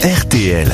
RTL,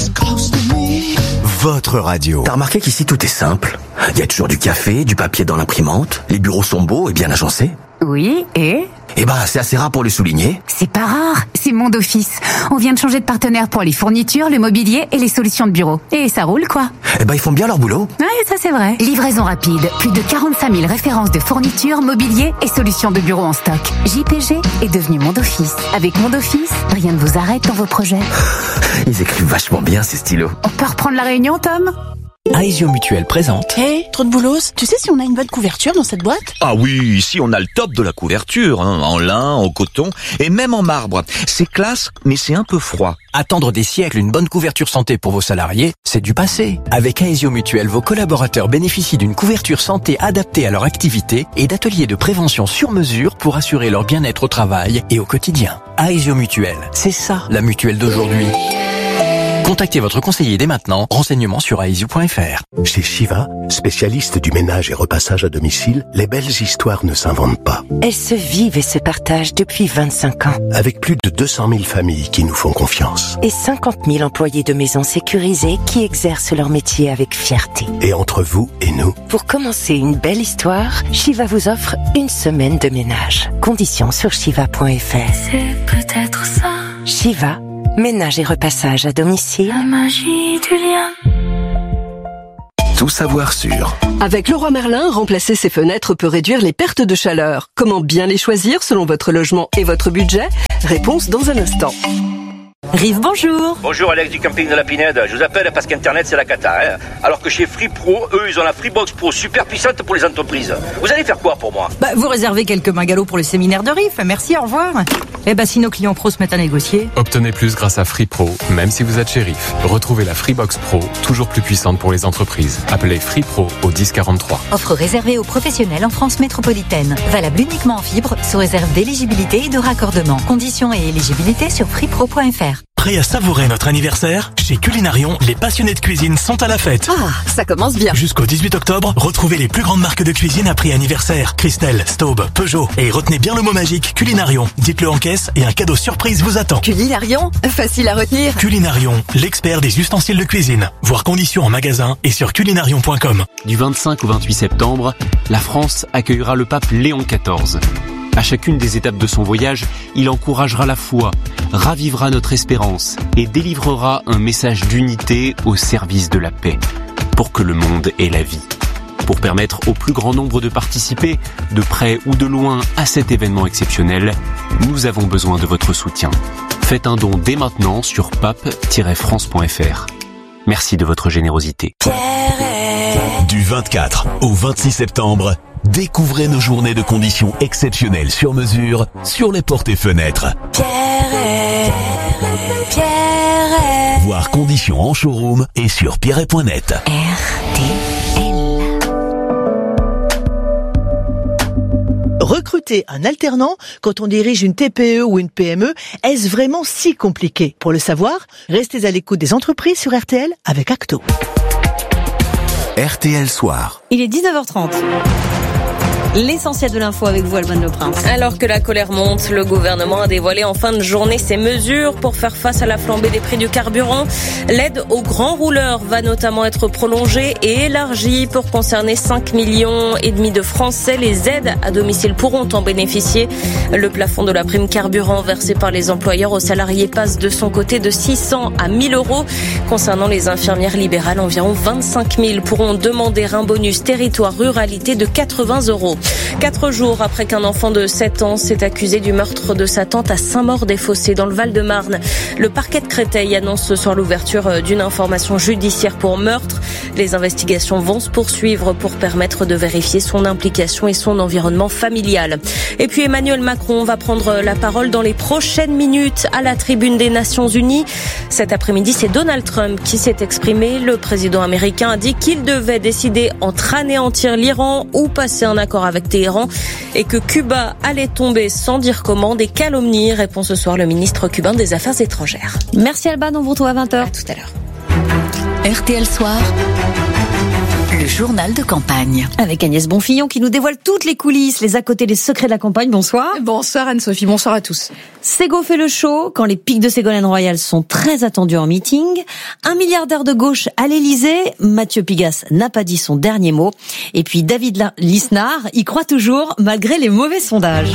votre radio. T'as remarqué qu'ici tout est simple? Il y a toujours du café, du papier dans l'imprimante, les bureaux sont beaux et bien agencés. Oui, et c'est assez rare pour le souligner. c'est pas rare, c'est Monde Office. On vient de changer de partenaire pour les fournitures, le mobilier et les solutions de bureau. Et ça roule, quoi. Ils font bien leur boulot. Ouais, ça c'est vrai. Livraison rapide, plus de 45 000 références de fournitures, mobilier et solutions de bureau en stock. JPG est devenu Monde Office. Avec Monde Office, rien ne vous arrête dans vos projets. Ils écrivent vachement bien ces stylos. On peut reprendre la réunion, Tom ? Aesio Mutuel présente. Hey, trop de boulos. Tu sais si on a une bonne couverture dans cette boîte? Ah oui, ici on a le top de la couverture, en lin, en coton et même en marbre. C'est classe, mais c'est un peu froid. Attendre des siècles une bonne couverture santé pour vos salariés, c'est du passé. Avec Aesio Mutuel, vos collaborateurs bénéficient d'une couverture santé adaptée à leur activité et d'ateliers de prévention sur mesure pour assurer leur bien-être au travail et au quotidien. Aesio Mutuel, c'est ça la mutuelle d'aujourd'hui. Contactez votre conseiller dès maintenant. Renseignements sur aesio.fr. Chez Shiva, spécialiste du ménage et repassage à domicile, les belles histoires ne s'inventent pas. Elles se vivent et se partagent depuis 25 ans. Avec plus de 200 000 familles qui nous font confiance. Et 50 000 employés de maisons sécurisées qui exercent leur métier avec fierté. Et entre vous et nous, Pour commencer une belle histoire, Shiva vous offre une semaine de ménage. Conditions sur shiva.fr. C'est peut-être ça, Shiva, ménage et repassage à domicile. la magie du lien. Tout savoir sur Avec Leroy Merlin, remplacer ses fenêtres peut réduire les pertes de chaleur. Comment bien les choisir selon votre logement et votre budget? Réponse dans un instant. Rive, bonjour. Bonjour Alex du camping de la Pinède, je vous appelle parce qu'Internet c'est la cata, hein. Alors que chez Free Pro, eux ils ont la Freebox Pro super puissante pour les entreprises. Vous allez faire quoi pour moi? Vous réservez quelques bungalows pour le séminaire de Rive. Merci, au revoir. Si nos clients pros se mettent à négocier. Obtenez plus grâce à Free Pro, même si vous êtes chez RIF. Retrouvez la Freebox Pro, toujours plus puissante pour les entreprises. Appelez Free Pro au 1043. Offre réservée aux professionnels en France métropolitaine. Valable uniquement en fibre, sous réserve d'éligibilité et de raccordement. Conditions et éligibilité sur freepro.fr. Prêt à savourer notre anniversaire? Chez Culinarion, les passionnés de cuisine sont à la fête. Ah, ça commence bien. Jusqu'au 18 octobre, retrouvez les plus grandes marques de cuisine à prix anniversaire. Christelle, Staub, Peugeot. Et retenez bien le mot magique Culinarion. Dites-le en caisse et un cadeau surprise vous attend. Culinarion, facile à retenir. Culinarion, l'expert des ustensiles de cuisine. Voir conditions en magasin et sur culinarion.com. Du 25 au 28 septembre, la France accueillera le pape Léon XIV. À chacune des étapes de son voyage, il encouragera la foi, ravivera notre espérance et délivrera un message d'unité au service de la paix, pour que le monde ait la vie. Pour permettre au plus grand nombre de participer, de près ou de loin, à cet événement exceptionnel, nous avons besoin de votre soutien. Faites un don dès maintenant sur pape-france.fr. Merci de votre générosité. Du 24 au 26 septembre, découvrez nos journées de conditions exceptionnelles sur mesure sur les portes et fenêtres. Voir conditions en showroom et sur pierret.net. Recruter un alternant quand on dirige une TPE ou une PME, est-ce vraiment si compliqué? Pour le savoir, restez à l'écoute des entreprises sur RTL avec Acto. RTL Soir. Il est 19h30. L'essentiel de l'info avec vous, Alban Le Prince. Alors que la colère monte, le gouvernement a dévoilé en fin de journée ses mesures pour faire face à la flambée des prix du carburant. L'aide aux grands rouleurs va notamment être prolongée et élargie pour concerner 5,5 millions de Français. Les aides à domicile pourront en bénéficier. Le plafond de la prime carburant versée par les employeurs aux salariés passe de son côté de 600 à 1 000 euros. Concernant les infirmières libérales, environ 25 000 pourront demander un bonus territoire ruralité de 80 euros. 4 jours après qu'un enfant de 7 ans s'est accusé du meurtre de sa tante à Saint-Maur-des-Fossés dans le Val-de-Marne. Le parquet de Créteil annonce ce soir l'ouverture d'une information judiciaire pour meurtre. Les investigations vont se poursuivre pour permettre de vérifier son implication et son environnement familial. Et puis Emmanuel Macron va prendre la parole dans les prochaines minutes à la tribune des Nations Unies. Cet après-midi, c'est Donald Trump qui s'est exprimé. Le président américain a dit qu'il devait décider entre anéantir l'Iran ou passer un accord avec Téhéran et que Cuba allait tomber sans dire comment. Des calomnies, répond ce soir le ministre cubain des Affaires étrangères. Merci Alban, on vous retrouve à 20h. À tout à l'heure. RTL Soir, le journal de campagne. Avec Agnès Bonfillon qui nous dévoile toutes les coulisses, les à côté, les secrets de la campagne. Bonsoir. Bonsoir Anne-Sophie, bonsoir à tous. Ségo fait le show quand les pics de Ségolène Royal sont très attendus en meeting. Un milliardaire de gauche à l'Élysée. Mathieu Pigasse n'a pas dit son dernier mot. Et puis David Lisnard y croit toujours malgré les mauvais sondages.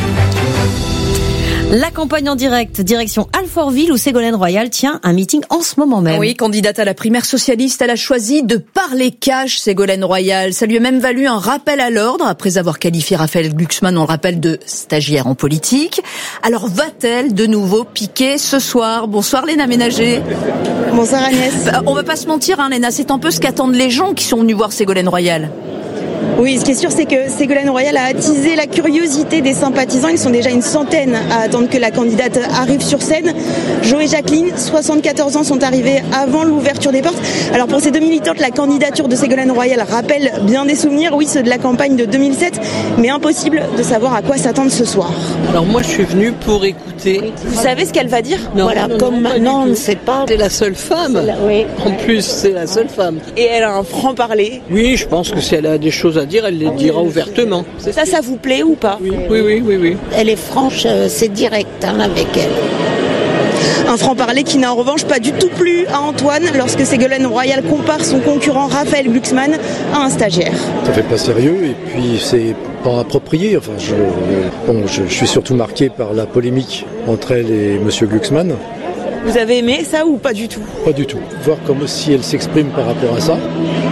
La campagne en direct, direction Alfortville où Ségolène Royal tient un meeting en ce moment même. Oui, candidate à la primaire socialiste, elle a choisi de parler cash, Ségolène Royal. Ça lui a même valu un rappel à l'ordre après avoir qualifié Raphaël Glucksmann, on le rappelle, de stagiaire en politique. Alors va-t-elle de nouveau piquer ce soir? Bonsoir Léna Ménager. Bonsoir Agnès. On va pas se mentir, Léna, c'est un peu ce qu'attendent les gens qui sont venus voir Ségolène Royal. Oui, ce qui est sûr, c'est que Ségolène Royal a attisé la curiosité des sympathisants. Ils sont déjà une centaine à attendre que la candidate arrive sur scène. Jo et Jacqueline, 74 ans, sont arrivés avant l'ouverture des portes. Alors pour ces deux militantes, la candidature de Ségolène Royal rappelle bien des souvenirs, oui, ceux de la campagne de 2007, mais impossible de savoir à quoi s'attendre ce soir. Alors moi, je suis venue pour écouter. Vous savez ce qu'elle va dire? Non, voilà, non, comme maintenant, on ne sait pas. C'est la seule femme. Oui. En plus, c'est la seule femme. Et elle a un franc-parler. Oui, je pense que si elle a des choses à dire, elle les dira ouvertement. Ça vous plaît ou pas? Oui. Elle est franche, c'est direct avec elle. Un franc-parler qui n'a en revanche pas du tout plu à Antoine lorsque Ségolène Royal compare son concurrent Raphaël Glucksmann à un stagiaire. Ça fait pas sérieux et puis c'est pas approprié. Enfin, je suis surtout marqué par la polémique entre elle et Monsieur Glucksmann. Vous avez aimé ça ou pas du tout? Pas du tout. Voir comme si elle s'exprime par rapport à ça.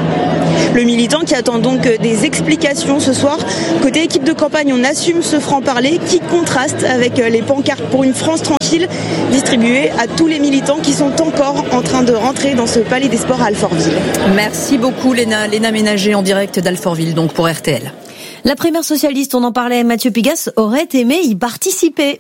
Le militant qui attend donc des explications ce soir. Côté équipe de campagne, on assume ce franc-parler qui contraste avec les pancartes pour une France tranquille distribuées à tous les militants qui sont encore en train de rentrer dans ce palais des sports à Alfortville. Merci beaucoup Léna Ménager en direct d'Alfortville, donc pour RTL. La primaire socialiste, on en parlait, Mathieu Pigasse aurait aimé y participer.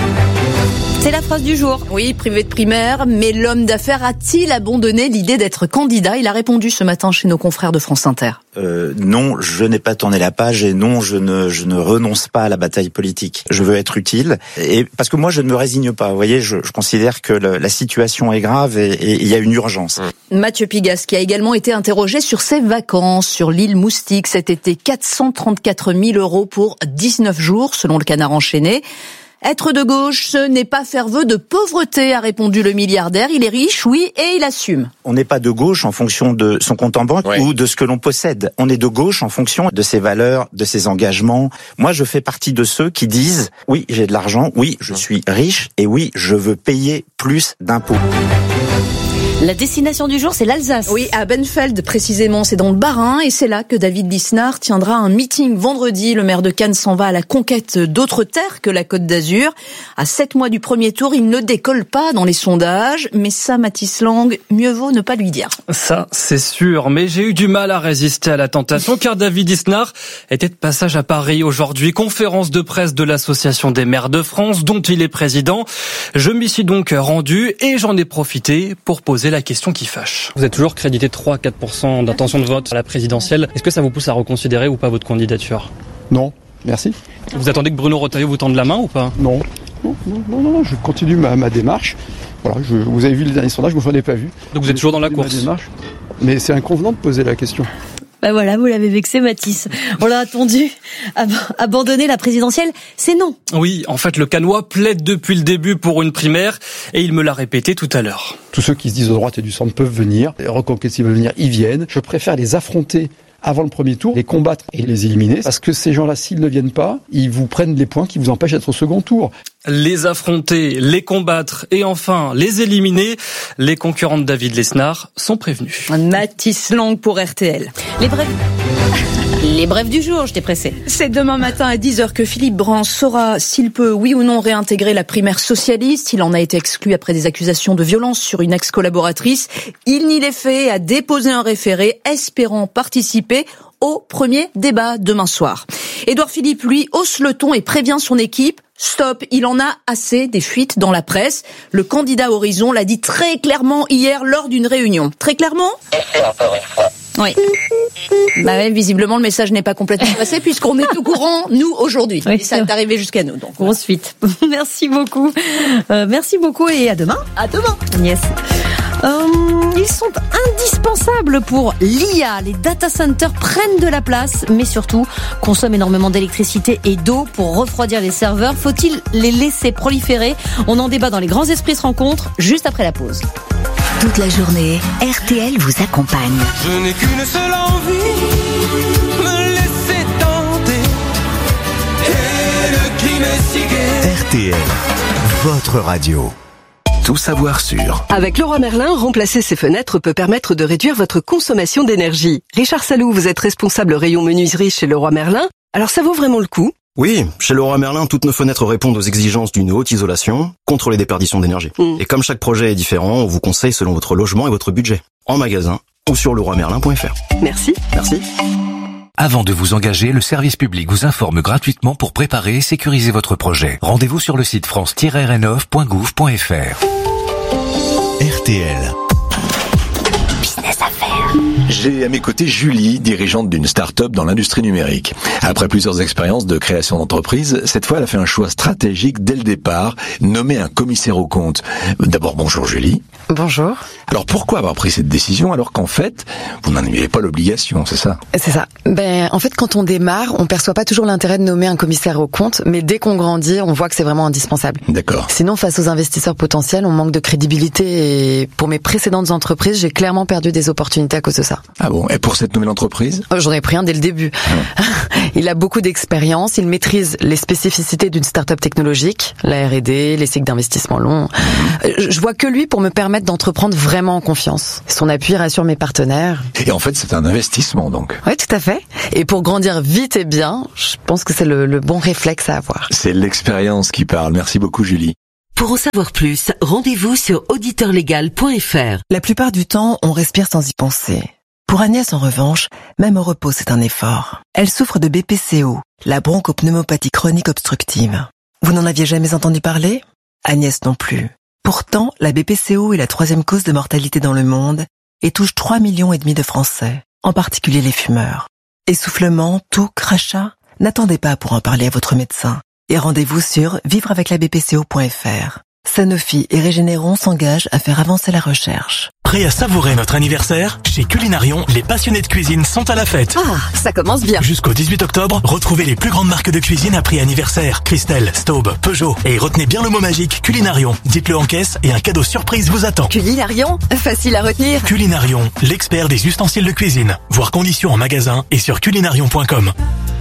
C'est la phrase du jour. Oui, privé de primaire, mais l'homme d'affaires a-t-il abandonné l'idée d'être candidat? Il a répondu ce matin chez nos confrères de France Inter. Non, je n'ai pas tourné la page et non, je ne renonce pas à la bataille politique. Je veux être utile et parce que moi je ne me résigne pas. Vous voyez, je considère que la situation est grave et il y a une urgence. Mathieu Pigasse qui a également été interrogé sur ses vacances sur l'île Moustique cet été, 434 000 € pour 19 jours selon le Canard enchaîné. Être de gauche, ce n'est pas faire vœu de pauvreté, a répondu le milliardaire. Il est riche, oui, et il assume. On n'est pas de gauche en fonction de son compte en banque ou de ce que l'on possède. On est de gauche en fonction de ses valeurs, de ses engagements. Moi, je fais partie de ceux qui disent « Oui, j'ai de l'argent, oui, je suis riche, et oui, je veux payer plus d'impôts ». La destination du jour, c'est l'Alsace. Oui, à Benfeld précisément, c'est dans le Bas-Rhin et c'est là que David Lisnard tiendra un meeting vendredi. Le maire de Cannes s'en va à la conquête d'autres terres que la Côte d'Azur. À 7 mois du premier tour, il ne décolle pas dans les sondages, mais ça, Mathis Lang, mieux vaut ne pas lui dire. Ça, c'est sûr, mais j'ai eu du mal à résister à la tentation car David Lisnard était de passage à Paris aujourd'hui, conférence de presse de l'Association des maires de France dont il est président. Je m'y suis donc rendu et j'en ai profité pour poser la question qui fâche. Vous êtes toujours crédité de 3-4% d'intention de vote à la présidentielle. Est-ce que ça vous pousse à reconsidérer ou pas votre candidature? Non, merci. Vous attendez que Bruno Retailleau vous tende la main ou pas? Non, je continue ma démarche. Voilà, vous avez vu le dernier sondage, moi je n'en ai pas vu. Donc vous êtes toujours dans la course? Mais c'est inconvenant de poser la question. Ben voilà, vous l'avez vexé, Mathis. On l'a attendu. Abandonner la présidentielle, c'est non. Oui, en fait, le Cannois plaide depuis le début pour une primaire et il me l'a répété tout à l'heure. Tous ceux qui se disent de droite et du centre peuvent venir. Les Reconquêtes, s'ils veulent venir, ils viennent. Je préfère les affronter avant le premier tour, les combattre et les éliminer. Parce que ces gens-là, s'ils ne viennent pas, ils vous prennent les points qui vous empêchent d'être au second tour. Les affronter, les combattre et enfin les éliminer, les concurrents de David Lisnard sont prévenus. Mathis Lang pour RTL. Les brefs du jour, je t'ai pressé. C'est demain matin à 10h que Philippe Brun saura s'il peut, oui ou non, réintégrer la primaire socialiste. Il en a été exclu après des accusations de violence sur une ex-collaboratrice. Il n'y l'est fait et a déposé un référé espérant participer au premier débat demain soir. Édouard Philippe, lui, hausse le ton et prévient son équipe. Stop, il en a assez des fuites dans la presse. Le candidat Horizon l'a dit très clairement hier lors d'une réunion. Très clairement ? Oui. Bah ouais, visiblement le message n'est pas complètement passé puisqu'on est au courant, nous, aujourd'hui. Oui, et ça est arrivé jusqu'à nous. Donc, grosse fuite. Merci beaucoup. Merci beaucoup et à demain. À demain. Yes. Ils sont indispensables pour l'IA. Les data centers prennent de la place, mais surtout consomment énormément d'électricité et d'eau pour refroidir les serveurs. Faut-il les laisser proliférer? On en débat dans Les Grands Esprits se rencontrent, juste après la pause. Toute la journée, RTL vous accompagne. Je n'ai qu'une seule envie, me laisser tenter. Et le crime est si gai. RTL, votre radio. Tout savoir sur. Avec Leroy Merlin, remplacer ses fenêtres peut permettre de réduire votre consommation d'énergie. Richard Salou, vous êtes responsable rayon menuiserie chez Leroy Merlin. Alors ça vaut vraiment le coup? Oui, chez Leroy Merlin, toutes nos fenêtres répondent aux exigences d'une haute isolation, contre les déperditions d'énergie. Et comme chaque projet est différent, on vous conseille selon votre logement et votre budget. En magasin ou sur leroymerlin.fr. Merci. Merci. Avant de vous engager, le service public vous informe gratuitement pour préparer et sécuriser votre projet. Rendez-vous sur le site france-renov.gouv.fr. RTL. Business à faire. J'ai à mes côtés Julie, dirigeante d'une start-up dans l'industrie numérique. Après plusieurs expériences de création d'entreprise, cette fois elle a fait un choix stratégique dès le départ, nommer un commissaire aux comptes. D'abord, bonjour Julie. Bonjour. Alors pourquoi avoir pris cette décision alors qu'en fait, vous n'en aviez pas l'obligation, c'est ça? C'est ça. En fait, quand on démarre, on perçoit pas toujours l'intérêt de nommer un commissaire aux comptes, mais dès qu'on grandit, on voit que c'est vraiment indispensable. D'accord. Sinon, face aux investisseurs potentiels, on manque de crédibilité et pour mes précédentes entreprises, j'ai clairement perdu des opportunités à cause de ça. Ah bon? Et pour cette nouvelle entreprise? J'en ai pris un dès le début. Il a beaucoup d'expérience, il maîtrise les spécificités d'une start-up technologique, la R&D, les cycles d'investissement longs. Je vois que lui pour me permettre d'entreprendre vraiment en confiance. Son appui rassure mes partenaires. Et en fait, c'est un investissement donc. Oui, tout à fait. Et pour grandir vite et bien, je pense que c'est le bon réflexe à avoir. C'est l'expérience qui parle. Merci beaucoup Julie. Pour en savoir plus, rendez-vous sur auditeurlegal.fr. La plupart du temps, on respire sans y penser. Pour Agnès, en revanche, même au repos, c'est un effort. Elle souffre de BPCO, la bronchopneumopathie chronique obstructive. Vous n'en aviez jamais entendu parler? Agnès non plus. Pourtant, la BPCO est la 3e cause de mortalité dans le monde et touche 3,5 millions de Français, en particulier les fumeurs. Essoufflement, toux, crachat? N'attendez pas pour en parler à votre médecin. Et rendez-vous sur vivreaveclabpco.fr. Sanofi et Régénéron s'engagent à faire avancer la recherche. Prêt à savourer notre anniversaire? Chez Culinarion, les passionnés de cuisine sont à la fête. Ah, ça commence bien. Jusqu'au 18 octobre, retrouvez les plus grandes marques de cuisine à prix anniversaire. Christelle, Staub, Peugeot. Et retenez bien le mot magique Culinarion. Dites-le en caisse et un cadeau surprise vous attend. Culinarion, facile à retenir. Culinarion, l'expert des ustensiles de cuisine. Voir conditions en magasin et sur culinarion.com.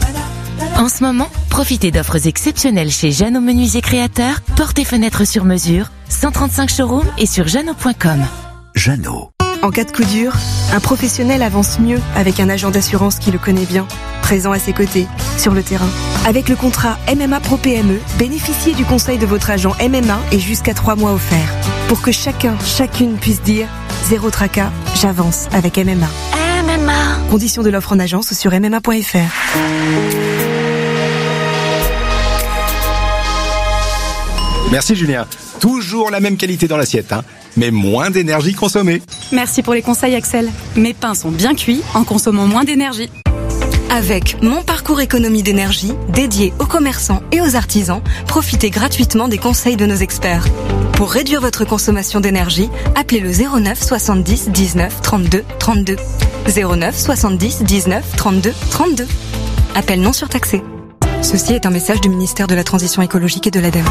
En ce moment, profitez d'offres exceptionnelles chez Jeannot Menuisier Créateur, portes et fenêtres sur mesure, 135 showrooms et sur jeannot.com. Jeannot. En cas de coup dur, un professionnel avance mieux avec un agent d'assurance qui le connaît bien, présent à ses côtés, sur le terrain. Avec le contrat MMA Pro PME, bénéficiez du conseil de votre agent MMA et jusqu'à 3 mois offerts. Pour que chacune puisse dire « Zéro tracas, j'avance avec MMA ». MMA. Conditions de l'offre en agence ou sur MMA.fr. Merci Julien. Toujours la même qualité dans l'assiette, mais moins d'énergie consommée. Merci pour les conseils Axel. Mes pains sont bien cuits en consommant moins d'énergie. Avec Mon Parcours Économie d'énergie, dédié aux commerçants et aux artisans, profitez gratuitement des conseils de nos experts. Pour réduire votre consommation d'énergie, appelez le 09 70 19 32 32. 09 70 19 32 32. Appel non surtaxé. Ceci est un message du ministère de la Transition écologique et de l'ADEME.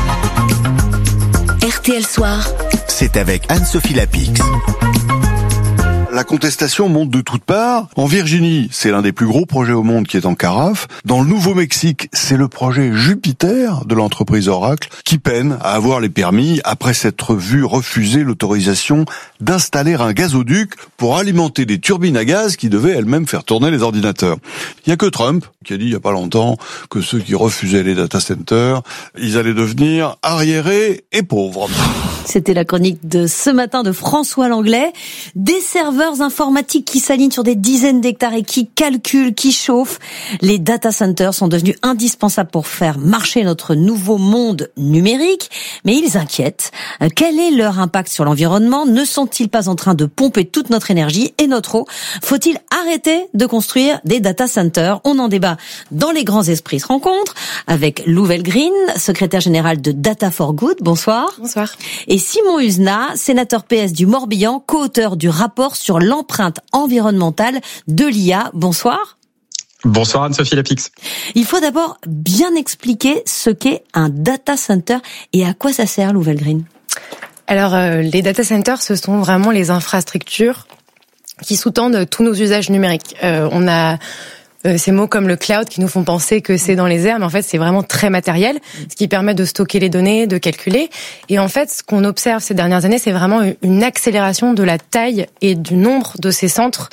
RTL Soir. C'est avec Anne-Sophie Lapix. La contestation monte de toutes parts. En Virginie, c'est l'un des plus gros projets au monde qui est en carafe. Dans le Nouveau-Mexique, c'est le projet Jupiter de l'entreprise Oracle qui peine à avoir les permis après s'être vu refuser l'autorisation d'installer un gazoduc pour alimenter des turbines à gaz qui devaient elles-mêmes faire tourner les ordinateurs. Il y a que Trump qui a dit il y a pas longtemps que ceux qui refusaient les data centers, ils allaient devenir arriérés et pauvres. C'était la chronique de ce matin de François Langlais. Des serveurs cœurs informatiques qui s'alignent sur des dizaines d'hectares et qui calculent, qui chauffent. Les data centers sont devenus indispensables pour faire marcher notre nouveau monde numérique, mais ils inquiètent. Quel est leur impact sur l'environnement? Ne sont-ils pas en train de pomper toute notre énergie et notre eau? Faut-il arrêter de construire des data centers? On en débat dans Les Grands Esprits se rencontrent avec Lou Velgrin, secrétaire général de Data for Good. Bonsoir. Bonsoir. Et Simon Husenat, sénateur PS du Morbihan, co-auteur du rapport sur l'empreinte environnementale de l'IA. Bonsoir. Bonsoir Anne-Sophie Lapix. Il faut d'abord bien expliquer ce qu'est un data center et à quoi ça sert, Lou Velgrin. Alors, les data centers, ce sont vraiment les infrastructures qui sous-tendent tous nos usages numériques. On a ces mots comme le cloud qui nous font penser que c'est dans les airs, mais en fait c'est vraiment très matériel, ce qui permet de stocker les données, de calculer. Et en fait, ce qu'on observe ces dernières années, c'est vraiment une accélération de la taille et du nombre de ces centres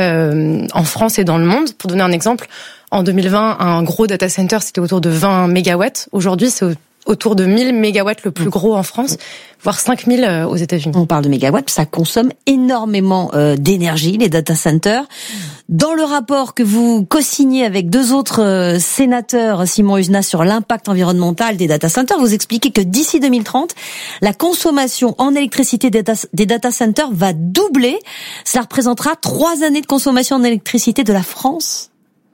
en France et dans le monde. Pour donner un exemple, en 2020, un gros data center, c'était autour de 20 mégawatts. Aujourd'hui, c'est autour de 1000 mégawatts le plus gros en France, voire 5000 aux États-Unis. On parle de mégawatts, ça consomme énormément d'énergie, les data centers. Dans le rapport que vous co-signez avec deux autres sénateurs, Simon Husenat, sur l'impact environnemental des data centers, vous expliquez que d'ici 2030, la consommation en électricité des data centers va doubler. Cela représentera 3 années de consommation en électricité de la France.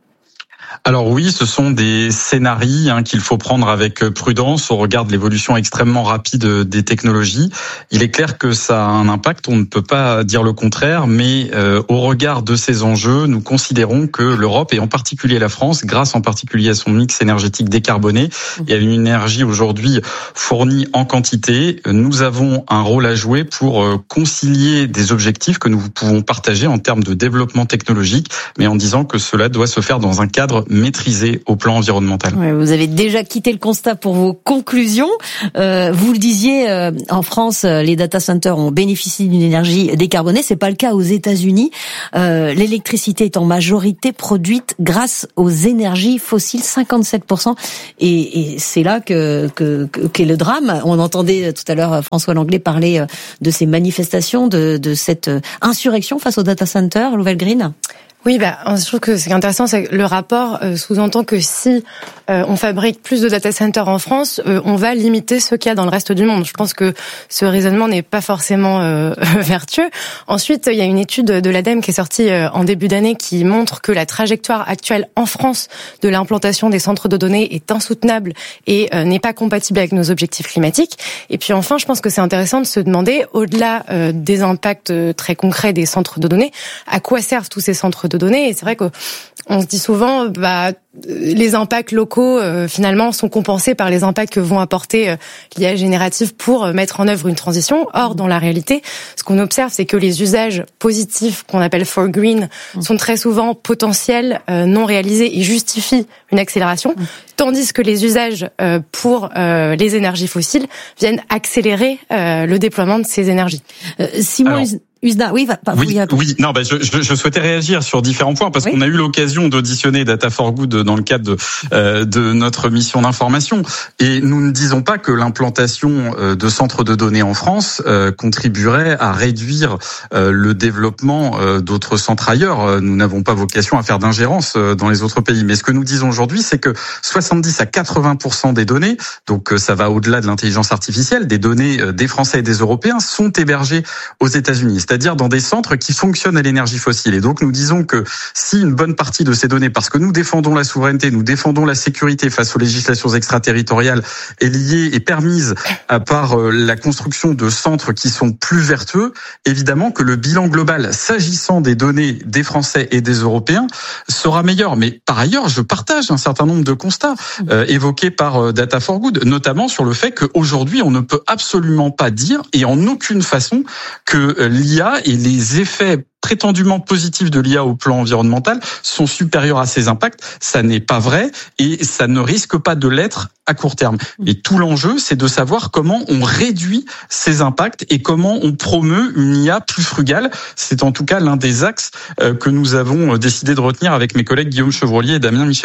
Alors oui, ce sont des scénarios qu'il faut prendre avec prudence au regard de l'évolution extrêmement rapide des technologies. Il est clair que ça a un impact, on ne peut pas dire le contraire, mais au regard de ces enjeux, nous considérons que l'Europe, et en particulier la France, grâce en particulier à son mix énergétique décarboné et à une énergie aujourd'hui fournie en quantité, nous avons un rôle à jouer pour concilier des objectifs que nous pouvons partager en termes de développement technologique, mais en disant que cela doit se faire dans un cadre maîtrisé au plan environnemental. Ouais, vous avez déjà quitté le constat pour vos conclusions. Vous le disiez, en France, les data centers ont bénéficié d'une énergie décarbonée. C'est pas le cas aux États-Unis. L'électricité est en majorité produite grâce aux énergies fossiles, 57%. Et c'est là qu'est le drame. On entendait tout à l'heure François Langlais parler de ces manifestations, de cette insurrection face aux data centers, Lou Velgrin. Oui, je trouve que c'est intéressant, c'est que le rapport sous-entend que si on fabrique plus de data centers en France, on va limiter ce qu'il y a dans le reste du monde. Je pense que ce raisonnement n'est pas forcément vertueux. Ensuite, il y a une étude de l'ADEME qui est sortie en début d'année qui montre que la trajectoire actuelle en France de l'implantation des centres de données est insoutenable et n'est pas compatible avec nos objectifs climatiques. Et puis enfin, je pense que c'est intéressant de se demander, au-delà des impacts très concrets des centres de données, à quoi servent tous ces centres de données. Et c'est vrai qu'on se dit souvent, les impacts locaux finalement sont compensés par les impacts que vont apporter l'IA générative pour mettre en œuvre une transition. Or, dans la réalité, ce qu'on observe, c'est que les usages positifs qu'on appelle for green sont très souvent potentiels, non réalisés et justifient une accélération, tandis que les usages pour les énergies fossiles viennent accélérer le déploiement de ces énergies. Simon Husenat, oui. Non, je souhaitais réagir sur différents points parce qu'on a eu l'occasion d'auditionner Data for Good dans le cadre de notre mission d'information, et nous ne disons pas que l'implantation de centres de données en France contribuerait à réduire le développement d'autres centres ailleurs. Nous n'avons pas vocation à faire d'ingérence dans les autres pays, mais ce que nous disons aujourd'hui, c'est que 70 à 80% des données, donc ça va au-delà de l'intelligence artificielle, des données des Français et des Européens sont hébergées aux États-Unis, c'est-à-dire dans des centres qui fonctionnent à l'énergie fossile. Et donc nous disons que si une bonne partie de ces données, parce que nous défendons la souveraineté, nous défendons la sécurité face aux législations extraterritoriales, est liée et permise par la construction de centres qui sont plus vertueux, évidemment que le bilan global, s'agissant des données des Français et des Européens, sera meilleur. Mais par ailleurs, je partage un certain nombre de constats évoqués par Data for Good, notamment sur le fait qu'aujourd'hui, on ne peut absolument pas dire, et en aucune façon, que l'IA et les effets prétendument positifs de l'IA au plan environnemental sont supérieurs à ses impacts. Ça n'est pas vrai et ça ne risque pas de l'être à court terme. Et tout l'enjeu, c'est de savoir comment on réduit ces impacts et comment on promeut une IA plus frugale. C'est en tout cas l'un des axes que nous avons décidé de retenir avec mes collègues Guillaume Chevrollier et Damien Michelet.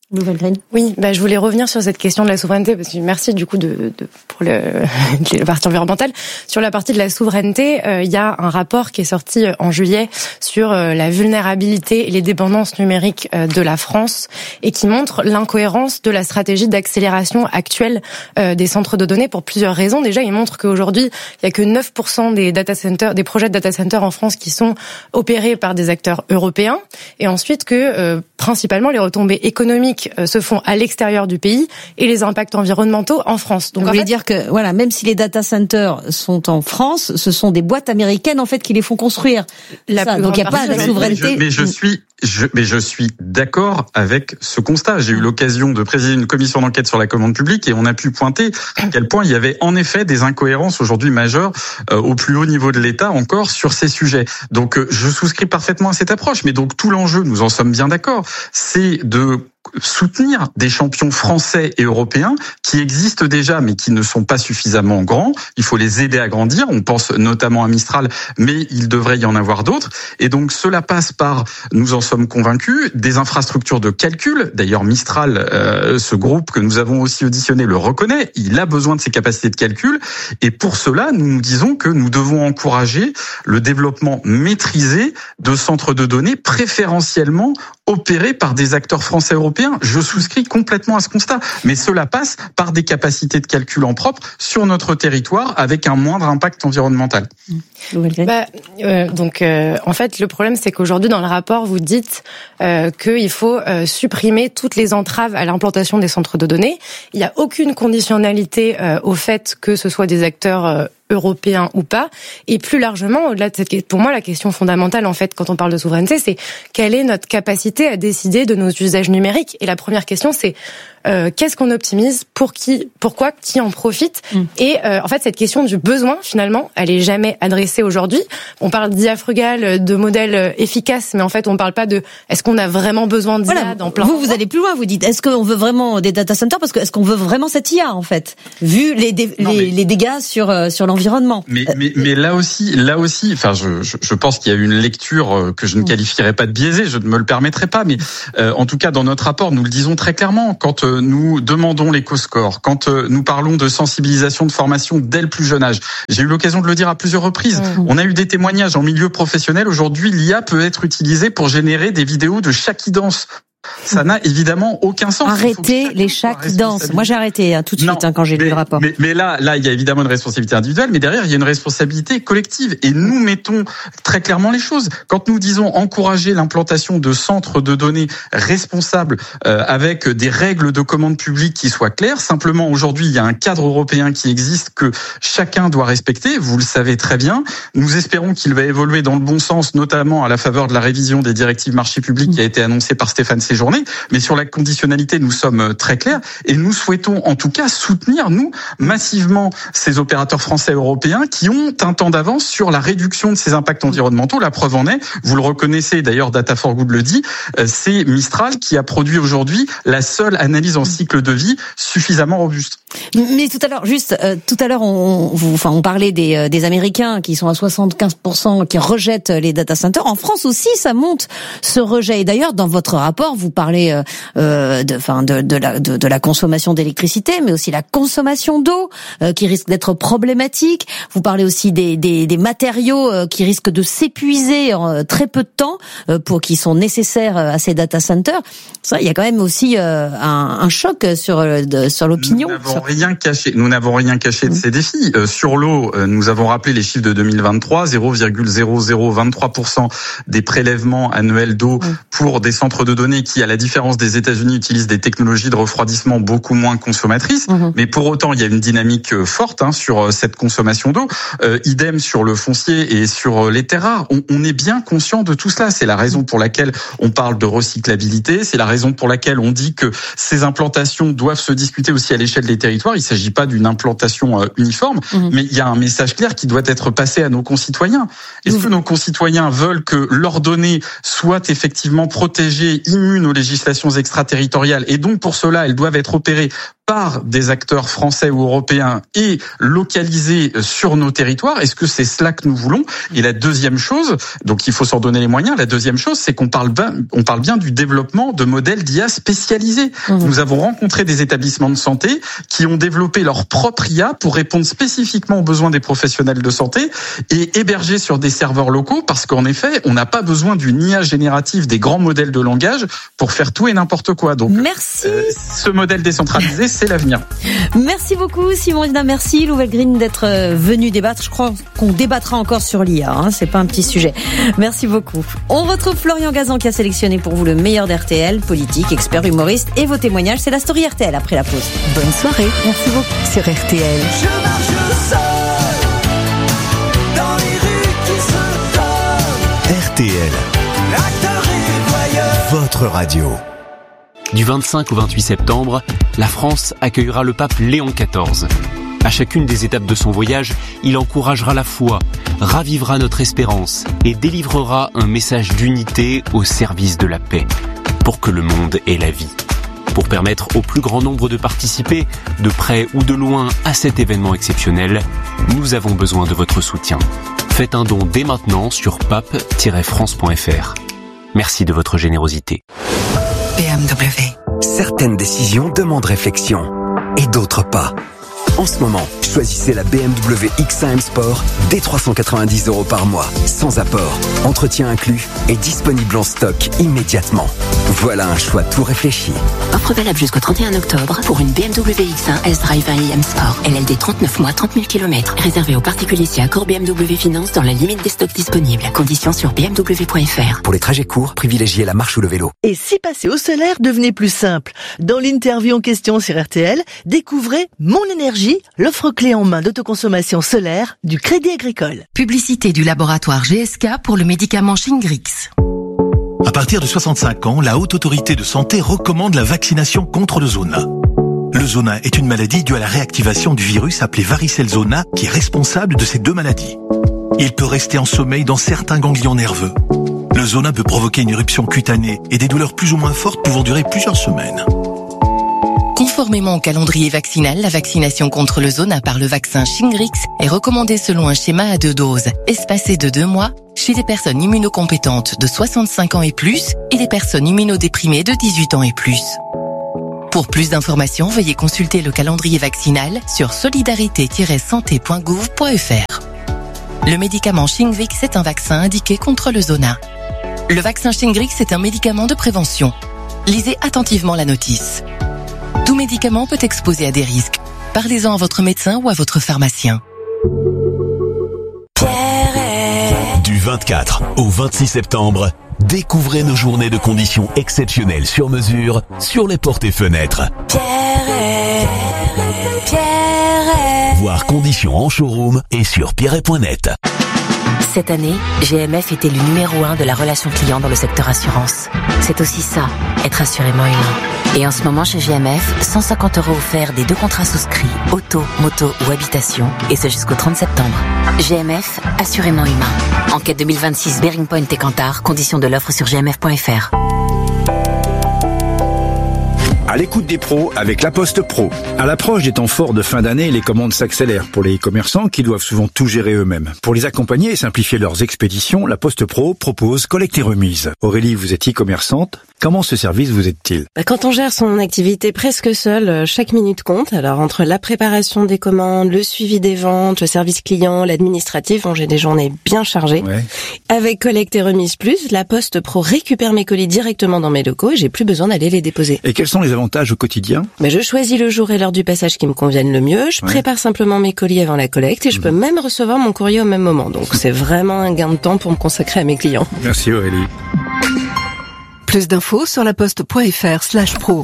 Oui, je voulais revenir sur cette question de la souveraineté, parce que merci du coup pour la partie environnementale. Sur la partie de la souveraineté, il y a un rapport qui est sorti en juillet sur la vulnérabilité et les dépendances numériques de la France, et qui montre l'incohérence de la stratégie d'accélération actuelle des centres de données pour plusieurs raisons. Déjà, il montre qu'aujourd'hui, il y a que 9% des projets de data centers en France qui sont opérés par des acteurs européens, et ensuite que principalement les retombées économiques se font à l'extérieur du pays et les impacts environnementaux en France. Donc, vous voulez dire que voilà, même si les data centers sont en France, ce sont des boîtes américaines en fait qui les font construire. Donc il n'y a pas de souveraineté. Mais je suis d'accord avec ce constat. J'ai eu l'occasion de présider une commission d'enquête sur la commande publique et on a pu pointer à quel point il y avait en effet des incohérences aujourd'hui majeures au plus haut niveau de l'État encore sur ces sujets. Donc je souscris parfaitement à cette approche. Mais donc tout l'enjeu, nous en sommes bien d'accord, c'est de soutenir des champions français et européens qui existent déjà mais qui ne sont pas suffisamment grands. Il faut les aider à grandir. On pense notamment à Mistral, mais il devrait y en avoir d'autres. Et donc cela passe par, nous en sommes convaincus, des infrastructures de calcul. D'ailleurs Mistral, ce groupe que nous avons aussi auditionné, le reconnaît. Il a besoin de ces capacités de calcul. Et pour cela, nous disons que nous devons encourager le développement maîtrisé de centres de données préférentiellement opérés par des acteurs français européens. Je souscris complètement à ce constat. Mais cela passe par des capacités de calcul en propre sur notre territoire avec un moindre impact environnemental. En fait, le problème, c'est qu'aujourd'hui, dans le rapport, vous dites qu'il faut supprimer toutes les entraves à l'implantation des centres de données. Il n'y a aucune conditionnalité au fait que ce soit des acteurs européens ou pas. Et plus largement, au-delà de cette, pour moi, la question fondamentale, en fait, quand on parle de souveraineté, c'est quelle est notre capacité à décider de nos usages numériques. Et la première question, c'est qu'est-ce qu'on optimise, pour qui, pourquoi, qui en profite. Et en fait, cette question du besoin, finalement, elle est jamais adressée aujourd'hui. On parle d'IA frugale, de modèles efficaces, mais en fait, on parle pas de est-ce qu'on a vraiment besoin d'IA dans plein. Vous allez plus loin. Vous dites est-ce qu'on veut vraiment des data centers, parce que est-ce qu'on veut vraiment cette IA en fait, vu les dégâts sur l'environnement. Mais là aussi, enfin, je pense qu'il y a eu une lecture que je ne qualifierais pas de biaisée. Je ne me le permettrai pas, mais en tout cas, dans notre rapport, nous le disons très clairement. Quand nous demandons l'éco-score, quand nous parlons de sensibilisation, de formation dès le plus jeune âge, j'ai eu l'occasion de le dire à plusieurs reprises. On a eu des témoignages en milieu professionnel. Aujourd'hui, l'IA peut être utilisée pour générer des vidéos de chats qui dansent. Ça n'a évidemment aucun sens. Arrêtez les chats qui dansent. Moi, j'ai arrêté tout de suite quand j'ai lu le rapport. Mais là, il y a évidemment une responsabilité individuelle, mais derrière, il y a une responsabilité collective. Et nous mettons très clairement les choses. Quand nous disons encourager l'implantation de centres de données responsables avec des règles de commande publique qui soient claires, simplement aujourd'hui, il y a un cadre européen qui existe que chacun doit respecter. Vous le savez très bien. Nous espérons qu'il va évoluer dans le bon sens, notamment à la faveur de la révision des directives marchés publics qui a été annoncée par Stéphane Séjourné. Mais sur la conditionnalité, nous sommes très clairs et nous souhaitons en tout cas soutenir, nous, massivement ces opérateurs français et européens qui ont un temps d'avance sur la réduction de ces impacts environnementaux. La preuve en est, vous le reconnaissez, d'ailleurs Data for Good le dit, c'est Mistral qui a produit aujourd'hui la seule analyse en cycle de vie suffisamment robuste. Mais tout à l'heure, on parlait des Américains qui sont à 75%, qui rejettent les data centers. En France aussi, ça monte, ce rejet. Et d'ailleurs, dans votre rapport, vous parlez de la consommation d'électricité, mais aussi la consommation d'eau qui risque d'être problématique. Vous parlez aussi des matériaux qui risquent de s'épuiser en très peu de temps qui sont nécessaires à ces data centers. Ça, il y a quand même aussi un choc sur l'opinion. Nous n'avons rien caché de ces défis. Sur l'eau, nous avons rappelé les chiffres de 2023, 0,0023% des prélèvements annuels d'eau pour des centres de données qui, à la différence des États-Unis, utilisent des technologies de refroidissement beaucoup moins consommatrices. Mais pour autant, il y a une dynamique forte sur cette consommation d'eau. Idem sur le foncier et sur les terres rares. On est bien conscient de tout cela. C'est la raison pour laquelle on parle de recyclabilité. C'est la raison pour laquelle on dit que ces implantations doivent se discuter aussi à l'échelle des territoires. Il ne s'agit pas d'une implantation uniforme, mais il y a un message clair qui doit être passé à nos concitoyens. Est-ce que nos concitoyens veulent que leurs données soient effectivement protégées, immunes aux législations extraterritoriales, et donc pour cela, elles doivent être opérées par des acteurs français ou européens et localisé sur nos territoires. Est-ce que c'est cela que nous voulons? Et la deuxième chose, donc il faut s'en donner les moyens, la deuxième chose, c'est qu'on parle bien du développement de modèles d'IA spécialisés. Nous avons rencontré des établissements de santé qui ont développé leur propre IA pour répondre spécifiquement aux besoins des professionnels de santé et héberger sur des serveurs locaux, parce qu'en effet, on n'a pas besoin d'une IA générative, des grands modèles de langage pour faire tout et n'importe quoi. Donc, merci. Ce modèle décentralisé, c'est l'avenir. Merci beaucoup, Simon Hédin. Merci, Louvel Green, d'être venu débattre. Je crois qu'on débattra encore sur l'IA. C'est pas un petit sujet. Merci beaucoup. On retrouve Florian Gazan qui a sélectionné pour vous le meilleur d'RTL, politique, expert, humoriste et vos témoignages. C'est la story RTL après la pause. Bonne soirée. Merci beaucoup sur RTL. Je marche seul dans les rues qui se tordent. RTL, L'acteur est voyeur. votre radio. Du 25 au 28 septembre, la France accueillera le pape Léon XIV. À chacune des étapes de son voyage, il encouragera la foi, ravivera notre espérance et délivrera un message d'unité au service de la paix, pour que le monde ait la vie. Pour permettre au plus grand nombre de participer, de près ou de loin, à cet événement exceptionnel, nous avons besoin de votre soutien. Faites un don dès maintenant sur pape-france.fr. Merci de votre générosité. BMW. Certaines décisions demandent réflexion et d'autres pas. En ce moment, choisissez la BMW X1 M Sport dès 390 € par mois, sans apport, entretien inclus et disponible en stock immédiatement. Voilà un choix tout réfléchi. Offre valable jusqu'au 31 octobre pour une BMW X1 S-Drive 1i M Sport. LLD 39 mois, 30 000 km. Réservé aux particuliers si accord BMW Finance dans la limite des stocks disponibles. Conditions sur bmw.fr. Pour les trajets courts, privilégiez la marche ou le vélo. Et si passer au solaire devenait plus simple? Dans l'interview en question sur RTL, découvrez Mon Énergie, l'offre clé en main d'autoconsommation solaire du Crédit Agricole. Publicité du laboratoire GSK pour le médicament Shingrix. À partir de 65 ans, la Haute Autorité de Santé recommande la vaccination contre le zona. Le zona est une maladie due à la réactivation du virus appelé varicelle zona qui est responsable de ces deux maladies. Il peut rester en sommeil dans certains ganglions nerveux. Le zona peut provoquer une éruption cutanée et des douleurs plus ou moins fortes pouvant durer plusieurs semaines. Conformément au calendrier vaccinal, la vaccination contre le zona par le vaccin Shingrix est recommandée selon un schéma à 2 doses, espacé de 2 mois, chez les personnes immunocompétentes de 65 ans et plus et les personnes immunodéprimées de 18 ans et plus. Pour plus d'informations, veuillez consulter le calendrier vaccinal sur solidarité-santé.gouv.fr. Le médicament Shingrix est un vaccin indiqué contre le zona. Le vaccin Shingrix est un médicament de prévention. Lisez attentivement la notice. Tout médicament peut exposer à des risques. Parlez-en à votre médecin ou à votre pharmacien. Du 24 au 26 septembre, découvrez nos journées de conditions exceptionnelles sur mesure sur les portes et fenêtres. Voir conditions en showroom et sur pierret.net. Cette année, GMF était le numéro 1 de la relation client dans le secteur assurance. C'est aussi ça, être assurément humain. Et en ce moment chez GMF, 150 € offerts des 2 contrats souscrits, auto, moto ou habitation, et ce jusqu'au 30 septembre. GMF, assurément humain. Enquête 2026 Bearing Point et Kantar, conditions de l'offre sur gmf.fr. À l'écoute des pros avec La Poste Pro. À l'approche des temps forts de fin d'année, les commandes s'accélèrent pour les commerçants qui doivent souvent tout gérer eux-mêmes. Pour les accompagner et simplifier leurs expéditions, La Poste Pro propose collecte et remise. Aurélie, vous êtes e-commerçante. Comment ce service vous aide-t-il? Quand on gère son activité presque seul, chaque minute compte. Alors entre la préparation des commandes, le suivi des ventes, le service client, l'administratif, j'ai des journées bien chargées. Ouais. Avec collecte et remise plus, La Poste Pro récupère mes colis directement dans mes locaux et j'ai plus besoin d'aller les déposer. Et quels sont les avantages au quotidien? Je choisis le jour et l'heure du passage qui me conviennent le mieux. Je prépare simplement mes colis avant la collecte et je peux même recevoir mon courrier au même moment. Donc c'est vraiment un gain de temps pour me consacrer à mes clients. Merci Aurélie. Plus d'infos sur laposte.fr/pro.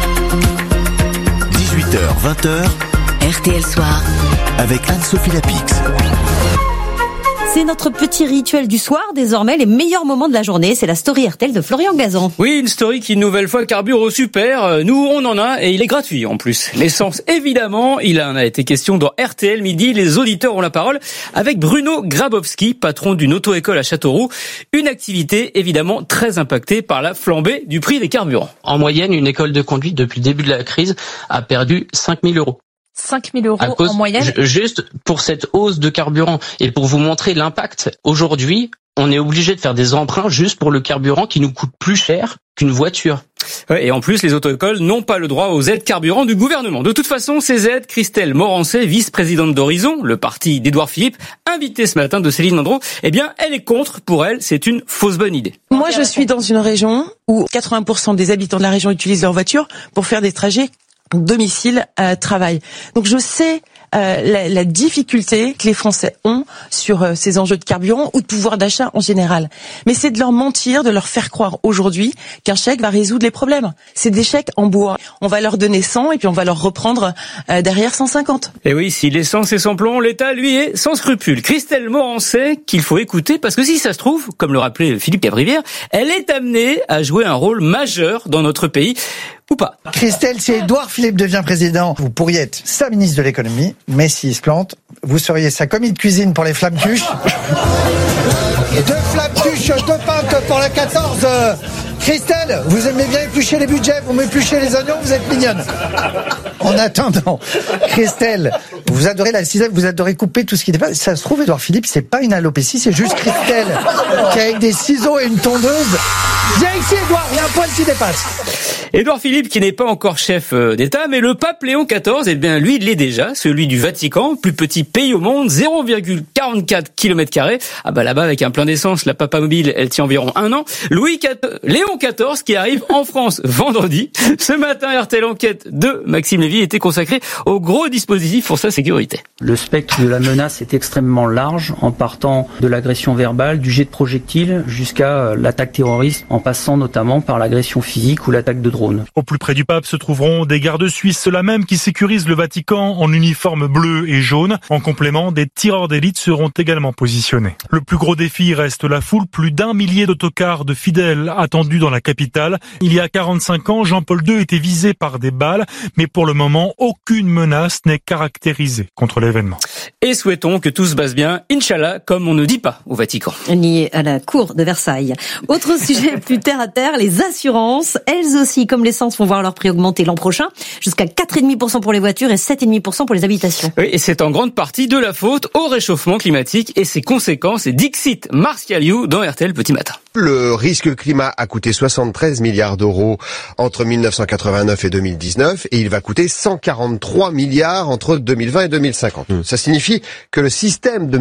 18h, 20h. RTL Soir. Avec Anne-Sophie Lapix. C'est notre petit rituel du soir, désormais les meilleurs moments de la journée. C'est la story RTL de Florian Gazan. Oui, une story qui une nouvelle fois carbure au super. Nous, on en a et il est gratuit en plus. L'essence, évidemment, il en a été question dans RTL Midi. Les auditeurs ont la parole avec Bruno Grabowski, patron d'une auto-école à Châteauroux. Une activité évidemment très impactée par la flambée du prix des carburants. En moyenne, une école de conduite depuis le début de la crise a perdu 5 000 €. 5 000 € en moyenne. Juste pour cette hausse de carburant et pour vous montrer l'impact, aujourd'hui, on est obligé de faire des emprunts juste pour le carburant qui nous coûte plus cher qu'une voiture. Ouais, et en plus, les auto-écoles n'ont pas le droit aux aides carburant du gouvernement. De toute façon, ces aides, Christelle Morancet, vice-présidente d'Horizon, le parti d'Édouard Philippe, invitée ce matin de Céline Landreau, eh bien, elle est contre. Pour elle, c'est une fausse bonne idée. Moi, je suis dans une région où 80% des habitants de la région utilisent leur voiture pour faire des trajets domicile travail. Donc je sais la difficulté que les Français ont sur ces enjeux de carburant ou de pouvoir d'achat en général. Mais c'est de leur mentir, de leur faire croire aujourd'hui qu'un chèque va résoudre les problèmes. C'est des chèques en bois. On va leur donner 100 et puis on va leur reprendre derrière 150. Et oui, si l'essence est sans plomb, l'État, lui, est sans scrupules. Christelle Morancet, qu'il faut écouter parce que si ça se trouve, comme le rappelait Philippe Cabrivière, elle est amenée à jouer un rôle majeur dans notre pays. Ou pas. Christelle, si Édouard Philippe devient président, vous pourriez être sa ministre de l'économie, mais s'il se plante, vous seriez sa commis de cuisine pour les flammes-cuches. 2 flammes-cuches, 2 pintes pour la 14. Christelle, vous aimez bien éplucher les budgets, vous m'épluchez les oignons, vous êtes mignonne. En attendant, Christelle, vous adorez la cisaille, vous adorez couper tout ce qui dépasse. Ça se trouve, Édouard Philippe, c'est pas une alopécie, c'est juste Christelle qui avec des ciseaux et une tondeuse. Viens ici, Édouard, il y a un poil qui dépasse. Édouard Philippe, qui n'est pas encore chef d'État, mais le pape Léon XIV, eh bien, lui, il l'est déjà, celui du Vatican, plus petit pays au monde, 0,44 km². Ah bah là-bas, avec un plein d'essence, la Papa Mobile, elle tient environ 1 an. Léon XIV, qui arrive en France vendredi. Ce matin, RTL Enquête de Maxime Lévy était consacré au gros dispositif pour sa sécurité. Le spectre de la menace est extrêmement large, en partant de l'agression verbale, du jet de projectiles, jusqu'à l'attaque terroriste, en passant notamment par l'agression physique ou l'attaque de drone. Au plus près du pape se trouveront des gardes suisses, ceux-là même qui sécurisent le Vatican en uniforme bleu et jaune. En complément, des tireurs d'élite seront également positionnés. Le plus gros défi reste la foule, plus d'1 millier d'autocars de fidèles attendus dans la capitale. Il y a 45 ans, Jean-Paul II était visé par des balles, mais pour le moment, aucune menace n'est caractérisée contre l'événement. Et souhaitons que tout se passe bien, Inch'Allah, comme on ne dit pas au Vatican. Lié à la cour de Versailles. Autre sujet plus terre à terre, les assurances, elles aussi, comme l'essence, vont voir leur prix augmenter l'an prochain, jusqu'à 4,5% pour les voitures et 7,5% pour les habitations. Oui, et c'est en grande partie de la faute au réchauffement climatique et ses conséquences. Et Dixit Martialiou dans RTL Petit Matin. Le risque climat a coûté 73 milliards d'euros entre 1989 et 2019 et il va coûter 143 milliards entre 2020 et 2050. Ça signifie que le système de